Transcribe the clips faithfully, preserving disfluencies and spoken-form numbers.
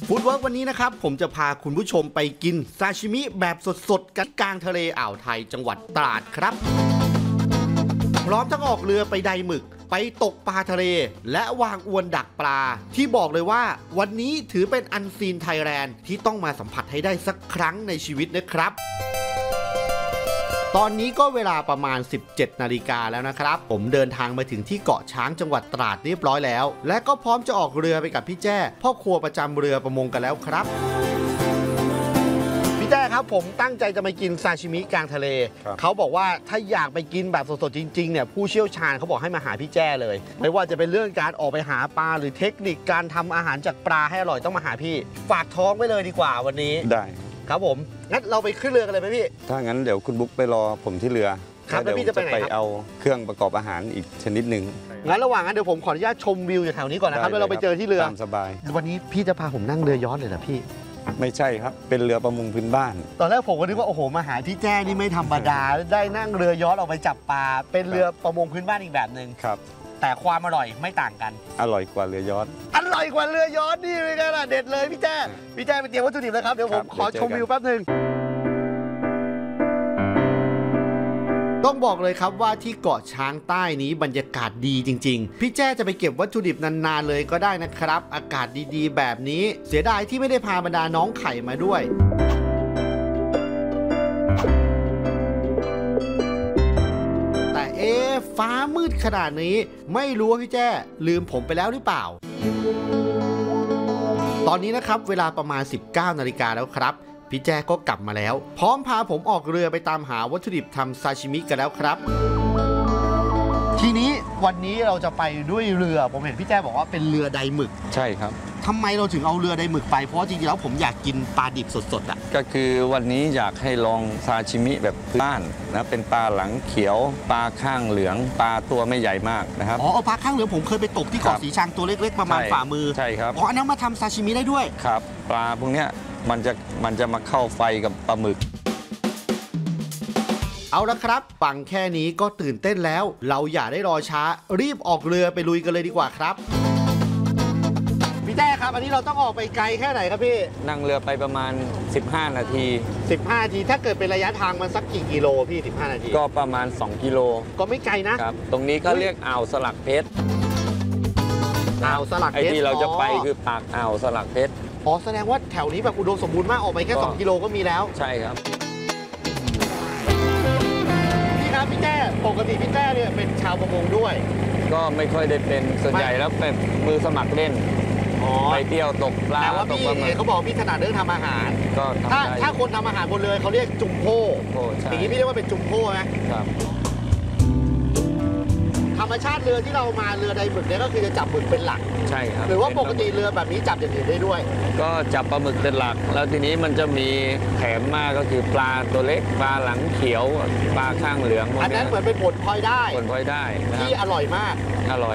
ฟู้ดเวิร์กวันนี้นะครับผมจะพาคุณผู้ชมไปกินซาชิมิแบบสดๆกันกลางทะเลอ่าวไทยจังหวัดตราดครับพร้อมทั้งออกเรือไปไดหมึกไปตกปลาทะเลและวางอวนดักปลาที่บอกเลยว่าวันนี้ถือเป็นอันซีนไทยแลนด์ที่ต้องมาสัมผัสให้ได้สักครั้งในชีวิตนะครับตอนนี้ก็เวลาประมาณสิบเจ็ดนาฬิกาแล้วนะครับผมเดินทางมาถึงที่เกาะช้างจังหวัดตราดเรียบร้อยแล้วและก็พร้อมจะออกเรือไปกับพี่แจ้พ่อครัวประจำเรือประมงกันแล้วครับพี่แจ้ครับผมตั้งใจจะไปกินซาชิมิกลางทะเลเขาบอกว่าถ้าอยากไปกินแบบสดๆจริงๆเนี่ยผู้เชี่ยวชาญเขาบอกให้มาหาพี่แจ้เลยไม่ว่าจะเป็นเรื่องการออกไปหาปลาหรือเทคนิคการทำอาหารจากปลาให้อร่อยต้องมาหาพี่ฝากท้องไว้เลยดีกว่าวันนี้ได้ครับผมงั้นเราไปขึ้นเรือกันเลยไหมพี่ถ้างั้นเดี๋ยวคุณบุ๊กไปรอผมที่เรือครับแล้วพี่จะไปไหนครับไปเอาเครื่องประกอบอาหารอีกชนิดหนึ่งงั้นระหว่างนั้นเดี๋ยวผมขออนุญาตชมวิวจากแถวนี้ก่อนนะครับแล้วเราไปเจอที่เรือตามสบายวันนี้พี่จะพาผมนั่งเรือยอชต์เลยเหรอพี่ไม่ใช่ครับเป็นเรือประมงพื้นบ้านตอนแรกผมก็นึกว่าโอ้โหมาหาพี่แจ้นี่ไม่ธรรมดาได้นั่งเรือยอชต์ออกไปจับปลาเป็นเรือประมงพื้นบ้านอีกแบบหนึ่งครับแต่ความอร่อยไม่ต่างกันอร่อยกว่าเรือยอชต์อร่อยกว่าเรือยอชต์นี่เลยกันล่ะเด็ดเลยพี่แจ้พี่แจ้ไปเตรียมวัตถุดิบแล้วครับเดี๋ยวผมขอชมวิวแป๊บนึงต้องบอกเลยครับว่าที่เกาะช้างใต้นี้บรรยากาศดีจริงๆพี่แจ้จะไปเก็บวัตถุดิบนานๆเลยก็ได้นะครับอากาศดีๆแบบนี้เสียดายที่ไม่ได้พาบรรดาน้องไข่มาด้วยแต่เอ๊ะฟ้ามืดขนาดนี้ไม่รู้ว่าพี่แจ้ลืมผมไปแล้วหรือเปล่าตอนนี้นะครับเวลาประมาณสิบเก้านาฬิกาแล้วครับพี่แจ้ก็กลับมาแล้วพร้อมพาผมออกเรือไปตามหาวัตถุดิบทำซาชิมิกันแล้วครับทีนี้วันนี้เราจะไปด้วยเรือผมเห็นพี่แจ้บอกว่าเป็นเรือไดหมึกใช่ครับทำไมเราถึงเอาเรือไดหมึกไปเพราะจริงๆแล้วผมอยากกินปลาดิบสดๆอ่ะก็คือวันนี้อยากให้ลองซาชิมิแบบบ้านนะเป็นปลาหลังเขียวปลาข้างเหลืองปลาตัวไม่ใหญ่มากนะครับอ๋อปลาข้างเหลืองผมเคยไปตกที่เกาะสีชังตัวเล็กๆประมาณฝ่ามือใช่ครับอ๋ออันนั้นมาทำซาชิมิได้ด้วยครับปลาพวกเนี้ยมันจะมันจะมาเข้าไฟกับปลาหมึกเอาละครับฟังแค่นี้ก็ตื่นเต้นแล้วเราอย่าได้รอช้ารีบออกเรือไปลุยกันเลยดีกว่าครับพี่แจ้ครับอันนี้เราต้องออกไปไกลแค่ไหนครับพี่นั่งเรือไปประมาณสิบห้านาทีสิบห้านาทีถ้าเกิดเป็นระยะทางมันสักกี่กิโลพี่สิบห้านาทีก็ประมาณสองกิโลก็ไม่ไกลนะครับตรงนี้ก็เรียกอ่าวสลักเพชรอ่าวสลักเพชรไอ้ที่เราจะไปคือปากอ่าวสลักเพชรอ๋อแสดงว่าแถวนี้แบบอุดมสมบูรณ์มากออกไปแค่สองกิโลก็มีแล้วใช่ครับพี่ครับพี่แจ้ปกติพี่แจ้เนี่ยเป็นชาวประมงด้วยก็ไม่ค่อยได้เป็นส่วนใหญ่แล้วเป็นมือสมัครเล่นไปเที่ยวตกปลาแต่ว่าพี่เขาบอกพี่ถนัดเรื่องทำอาหารก็ถ้าถ้าคนทำอาหารบนเรือเขาเรียกจุ่มโพ่อย่างนี้พี่เรียกว่าเป็นจุ่มโพ่ไหมครับธรรมชาติเรือที่เรามาเรือไดหมึกเนี่ยก็คือจะจับหมึกเป็นหลักใช่ครับหรือว่าปกติเรือแบบนี้จับอย่างอื่นได้ด้วยก็จับปลาหมึกเป็นหลักแล้วทีนี้มันจะมีแถมมากก็คือปลาตัวเล็กปลาหลังเขียวปลาข้างเหลืองอันนั้นเหมือนเป็นผลพลอยได้ผลพลอยได้ที่อร่อยมากอร่อย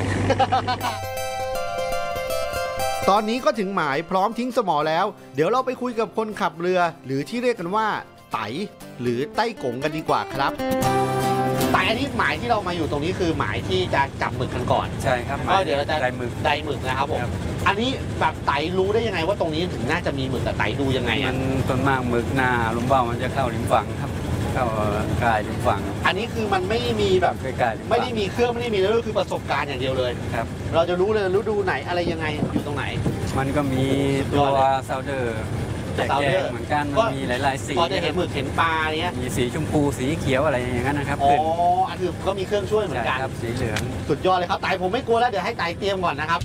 ตอนนี้ก็ถึงหมายพร้อมทิ้งสมอแล้วเดี๋ยวเราไปคุยกับคนขับเรือหรือที่เรียกกันว่าไตหรือไต้กงกันดีกว่าครับแต่อันนี้หมายที่เรามาอยู่ตรงนี้คือหมายที่จะจับหมึกกันก่อนใช่ครับก็เดี๋ยวเราจะไดหมึกไดหมึกนะครับผมอันนี้แบบไตรู้ได้ยังไงว่าตรงนี้ถึงน่าจะมีหมึกแต่ไตดูยังไงมันต้นมากหมึกหน้าลุมเบ้ามันจะเข้าริมฝั่งครับเข้ากายริมฝั่งอันนี้คือมันไม่มีแบบไม่ได้มีเครื่องไม่ได้มีแล้วก็คือประสบการณ์อย่างเดียวเลยครับเราจะรู้เลยฤดูไหนอะไรยังไงอยู่ตรงไหนมันก็มีตัวซาวเดอร์แจกแจงเหมือนกันมันมีหลายๆสีพอจะเห็นหมึกเห็นปลาเนี้ยมีสีชมพูสีเขียวอะไรอย่างนั้นนะครับอ๋ออันคือก็มีเครื่องช่วยเหมือนกันครับสีเหลืองสุดยอดเลยครับไต่ผมไม่กลัวแล้วเดี๋ยวให้ไต่เตรียมก่อนนะครับ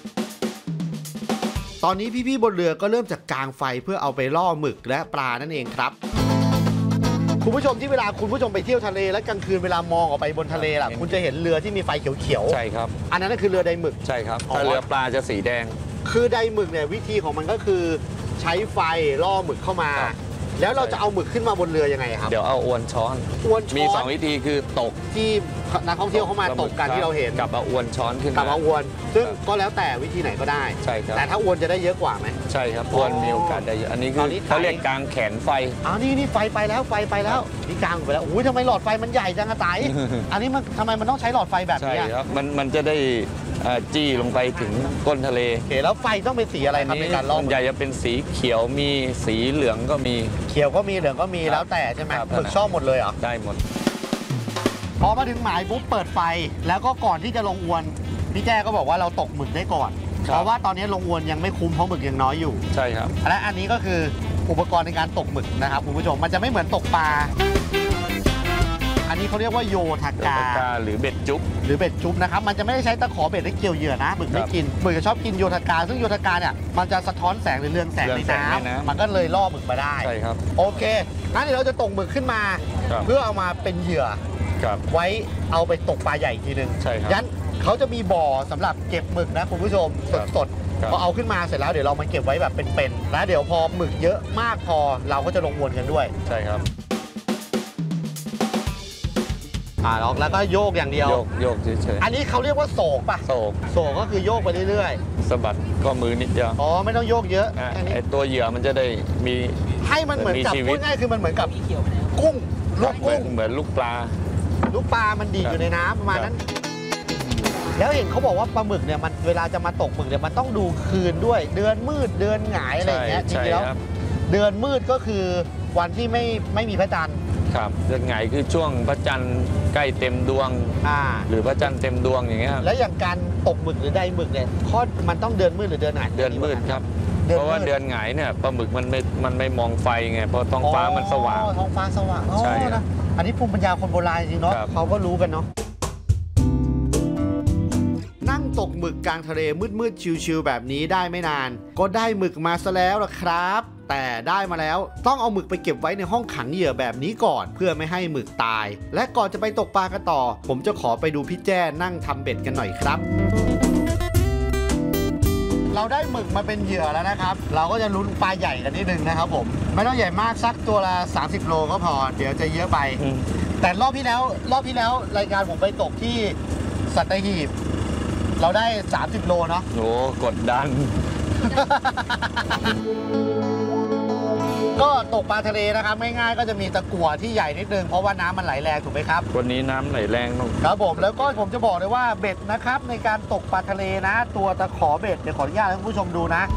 ตอนนี้พี่ๆบนเรือก็เริ่มจากกางไฟเพื่อเอาไปล่อหมึกและปลานั่นเองครับคุณผู้ชมที่เวลาคุณผู้ชมไปเที่ยวทะเลและกลางคืนเวลามองออกไปบนทะเลล่ะคุณจะเห็นเรือที่มีไฟเขียวๆใช่ครับอันนั้นคือเรือไดหมึกใช่ครับถ้าเรือปลาจะสีแดงคือไดหมึกเนี่ยวิธีของมันก็คือใช้ไฟล่อหมึกเข้ามาแล้วเราจะเอาหมึกขึ้นมาบนเรือยังไงครับเดี๋ยวเอาอวนช้อนอวนช้อนมีสองวิธีคือตกที่นักท่องเที่ยวเข้ามาตกกันที่เราเห็นกับเอาอวนช้อนขึ้นกับเอาอวนซึ่งก็แล้วแต่วิธีไหนก็ได้ใช่ครับแต่ถ้าอวนจะได้เยอะกว่าไหมใช่ครับอวนมีโอกาสได้เยอะอันนี้คือเขาเรียกกางแขนไฟอ้าวนี่นี่ไฟไปแล้วไฟไปแล้วนี่กางไปแล้วอุ้ยทำไมหลอดไฟมันใหญ่จังอะไตอันนี้มันทำไมมันต้องใช้หลอดไฟแบบนี้ใช่ครับมันมันจะได้เอ่อจี้ลงไปถึงก้นทะเลโอเคแล้วไฟต้องเป็นสีอะไรครับในการล่องส่วนใหญ่จะเป็นสีเขียวมีสีเหลืองก็มีเขียวก็มีเหลืองก็มีครับแล้วแต่ใช่ไหมครับหมึกชอบหมดเลยเหรอได้หมดพอมาถึงหมายปุ๊บเปิดไฟแล้วก็ก่อนที่จะลงอวนพี่แจ้ก็บอกว่าเราตกหมึกได้ก่อนครับเพราะว่าตอนนี้ลงอวนยังไม่คุ้มเพราะหมึกยังน้อยอยู่ใช่ครับและอันนี้ก็คืออุปกรณ์ในการตกหมึกนะครับคุณผู้ชมมันจะไม่เหมือนตกปลาอันนี้เขาเรียกว่าโยทากาตะกร้าหรือเบ็ดจุ๊บหรือเบ็ดชุบนะครับมันจะไม่ได้ใช้ตะขอเบ็ดให้เกี่ยวเหยื่อนะหมึกไม่ครับกินหมึกจะชอบกินโยทากาซึ่งโยทากาเนี่ยมันจะสะท้อนแสงหรือเรืองแสงเรืในองแสงน้ในน้ำำมันก็เลยล่อหมึกมาได้ใช่ครับโอเคงั้นเดี๋ยวเราจะตกหมึกขึ้นมาครับเพื่อเอามาเป็นเหยื่อครับไว้เอาไปตกปลาใหญ่อีกทีหนึงใช่ครับยันเขาจะมีบ่อสำหรับเก็บหมึกนะคุณผู้ชมครับสดครับๆพอเอาขึ้นมาเสร็จแล้วเดี๋ยวเรามาเก็บไว้แบบเป็นๆแล้วเดี๋ยวพอหมึกเยอะมากพอเราก็จะลงวนกันด้วยใช่ครับอ่าแล้วก็โยกอย่างเดียวโยกโยกเฉยอันนี้เขาเรียกว่าโศกป่ะๆโศกโศกก็คือโยกไปเรื่อยสะบัดก็มือนิดเดียวๆอ๋อไม่ต้องโยกเยอะอ่ะแค่นี้ไอตัวเหยื่อมันจะได้มีให้มันเหมือนกับมีชีวิตพูดง่ายๆคือมันเหมือนกับกุ้งลูกเหมือกุ้นงเหมือนลูกปลาลูกปลามันดีดครับอยู่ในน้ำประมาณครับนั้น แล้วเห็นเขาบอกว่าปลาหมึกเนี่ยมันเวลาจะมาตกหมึกเนี่ยมันต้องดูคืนด้วย เดือนมืดเดือนหงายอะไรอย่างเงี้ยจใช่ริงๆแล้วครับเดือนมืดก็คือวันที่ไม่ไม่มีพระจันทร์ครับเดือนไงคือช่วงพระจันทร์ใกล้เต็มดวงอ่าหรือพระจันทร์เต็มดวงอย่างเงี้ยครับแล้วอย่างการตกหมึกหรือใดหมึกเนี่ยข้อมันต้องเดือนมืดหรือเดือนหงายเดือนมืดครับเดือนเพราะว่ามืดเดือนหงายเนี่ยปลาหมึกมันไม่มันไม่มองไฟไงเพราะท้องฟ้ามันสว่างอ๋อท้องฟ้าสว่างอ๋อใช่ครับนะอันนี้ภูมิปัญญาคนโบราณจริงๆเนาะครับเขาก็รู้กันเนาะนั่งตกหมึกกลางทะเลมืดๆชิวๆแบบนี้ได้ไม่นาน ก็ได้หมึกมาซะแล้วล่ะครับ แต่ได้มาแล้วต้องเอาหมึกไปเก็บไว้ในห้องขังเหยื่อแบบนี้ก่อน เพื่อไม่ให้หมึกตาย และก่อนจะไปตกปลากันต่อ ผมจะขอไปดูพี่แจ้นั่งทำเบ็ดกันหน่อยครับ เราได้หมึกมาเป็นเหยื่อแล้วนะครับ เราก็จะลุ้นปลาใหญ่กันนิดนึงนะครับผมไม่ต้องใหญ่มากสักตัวละสามสิบโลก็พอเดี๋ยวจะเยอะไปอืมแต่รอบที่แล้วรอบที่แล้วรายการผมไปตกที่สัตหีบเราได้สามสิบโลเนาะโอ้กดดันก็ตกปลาทะเลนะครับง่ายๆก็จะมีตะกั่วที่ใหญ่นิดนึงเพราะว่าน้ำมันไหลแรงถูกไหมครับวันนี้น้ำไหลแรงต้องครับผมแล้วก็ผมจะบอกเลยว่าเบ็ดนะครับในการตกปลาทะเลนะ ตัวตะขอเบ็ดเดี๋ยวขออนุญาตให้คุณผู้ชมดูนะ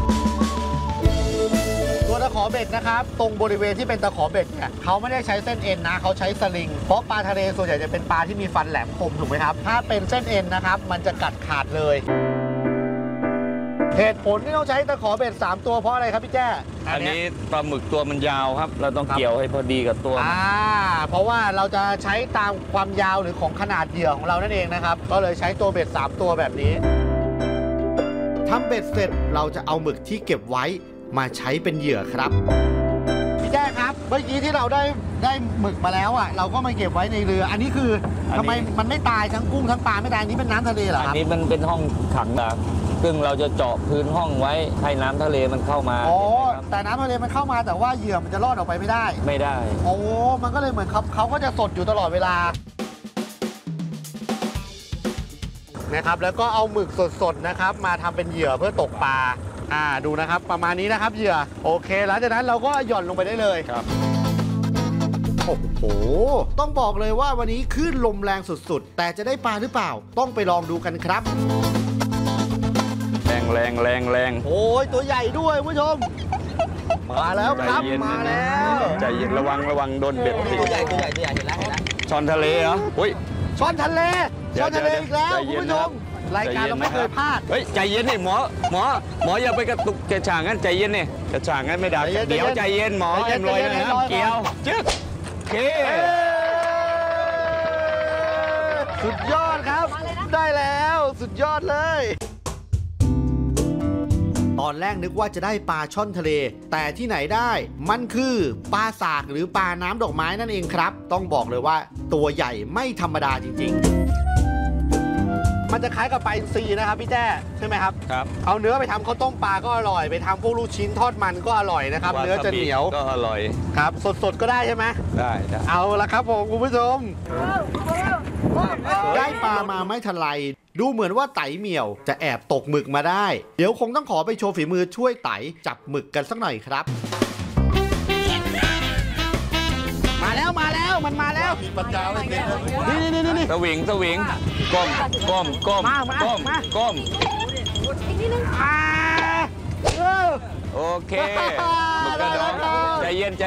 ตัวตะขอเบ็ดนะครับตรงบริเวณที่เป็นตะขอเบ็ดเนี่ยเขาไม่ได้ใช้เส้นเอ็นนะเขาใช้สลิงเพราะปลาทะเลส่วนใหญ่จะเป็นปลาที่มีฟันแหลมคมถูกไหมครับถ้าเป็นเส้นเอ็นนะครับมันจะกัดขาดเลยเหตุผลที่ต้องใช้ตะขอเบ็ดสามตัวเพราะอะไรครับพี่แจ้อันเยนี้ปลาหมึกตัวมันยาวครับ เราต้องครับเกี่ยวให้พอดีกับตัวมันอ่าเพราะว่าเราจะใช้ตามความยาวหรือของขนาดเหยื่อของเรานั่นเองนะครับก็เลยใช้ตัวเบ็ดสามตัวแบบนี้ทำเบ็ดเสร็จเราจะเอาหมึกที่เก็บไว้มาใช้เป็นเหยื่อครับพี่แจ้ครับเมื่อกี้ที่เราได้ได้หมึกมาแล้วอ่ะเราก็มาเก็บไว้ในเรือ อันนี้คืออนนี้ทำไมมันไม่ตายทั้งกุ้งทั้งปลาไม่ตายอันนี้เป็นน้ำทะเลเหรออันครับนี้มันเป็นห้องขังนะซึ่งเราจะเจาะพื้นห้องไว้ให้น้ำทะเลมันเข้ามาอ๋อครับแต่น้ำทะเลมันเข้ามาแต่ว่าเหยื่อมันจะรอดออกไปไม่ได้ไม่ได้โอ้มันก็เลยเหมือนเขาเขาก็จะสดอยู่ตลอดเวลานะครับแล้วก็เอาหมึกสดๆนะครับมาทำเป็นเหยื่อเพื่อตกปลาอ่าดูนะครับประมาณนี้นะครับเหยื่อโอเคหลังจากนั้นเราก็หย่อนลงไปได้เลยครับโอ้โหต้องบอกเลยว่าวันนี้คลื่นลมแรงสุดๆแต่จะได้ปลาหรือเปล่าต้องไปลองดูกันครับแรงแรงแรงแรงโอ้ยตัวใหญ่ด้วยคุณผู้ชมมาแล้วครับใจเย็นมานะแล้วใจเย็นระวังระวังโดนเบ็ดติดตัวใหญ่ตัวใหญ่ตัวใหญ่เห็นแล้วเห็นแล้วช้อนทะเลเหรออุ้ยช้อนทะเลเดี๋ช้ยอวนทะเลเดี๋ยวอีกแล้วใจคุเย็ณนผู้ชมนะครับรายการเราไม่เคยพลาดเฮ้ยใจเย็นนี่หมอหมอหมออย่าไปกระตุกกระช่างงั้นใจเย็นนี่กระช่างงั้นไม่ได้ใจเย็นเดี๋ยวใจเย็นหมอใจเย็เอ็นมลอยใจเย็นนะครับให้ลอยก่อนเกี่ยวจึ๊กโอเคสุดยอดครับ ได้แล้วสุดยอดเลย ตอนแรกนึกว่าจะได้ปลาช่อนทะเล แต่ที่ไหนได้มันคือปลาสากหรือปลาน้ำดอกไม้นั่นเองครับ ต้องบอกเลยว่าตัวใหญ่ไม่ธรรมดาจริงๆ มันจะคล้ายกับปลาอินทรีนะครับพี่แจ้ใช่ไหมครับครับเอาเนื้อไปทำข้าวต้มปลาก็อร่อยไปทำพวกลูกชิ้นทอดมันก็อร่อยนะครับเนื้อจะเหนียวก็อร่อยครับสดๆก็ได้ใช่ไหมได้ได้เอาละครับผมคุณผู้ชมได้ปลามาไม่ทันไรดูเหมือนว่าไตเหมียวจะแอบตกหมึกมาได้ เดี๋ยวคงต้องขอไปโชว์ฝีมือช่วยไตจับหมึกกันสักหน่อยครับ มาแล้วมาแล้วมามันมาแล้วมีปัญญาไม่เป็นนี่นี่นี่นี่สวิงสวิงก้มก้มก้มมามาก้มมาก้มอ่าเออโอเคหมึกกระดอง